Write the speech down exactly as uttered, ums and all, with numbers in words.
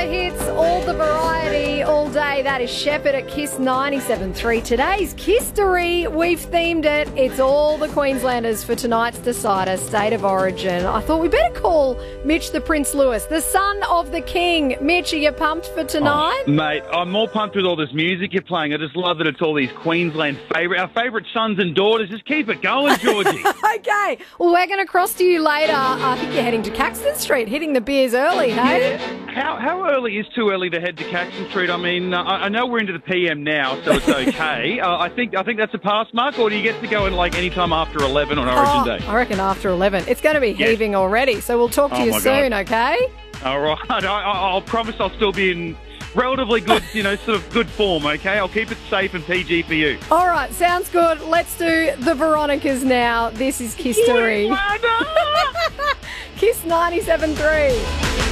the hits, all the variety, all day. That is Shepherd at Kiss ninety-seven point three. Today's Kistery, we've themed it. It's all the Queenslanders for tonight's decider, State of Origin. I thought we better call Mitch the Prince Lewis, the son of the King. Mitch, are you pumped for tonight? Oh, mate, I'm more pumped with all this music you're playing. I just love that it's all these Queensland favourite, our favourite sons and daughters. Just keep it going, Georgie. Okay. Well, we're going to cross to you later. I think you're heading to Caxton Street, hitting the beers early, hey? Yeah. How, how early is too early to head to Caxton Street? I mean, uh, I know we're into the P M now, so it's okay. uh, I think I think that's a pass mark, or do you get to go in like any time after eleven on Origin oh, Day? I reckon after eleven. It's going to be Yes. heaving already, so we'll talk to Oh you my soon, God. okay? All right, I, I, I'll promise I'll still be in relatively good, you know, sort of good form, okay? I'll keep it safe and P G for you. All right, sounds good. Let's do the Veronicas now. This is Kistery. Kiss ninety-seven point three.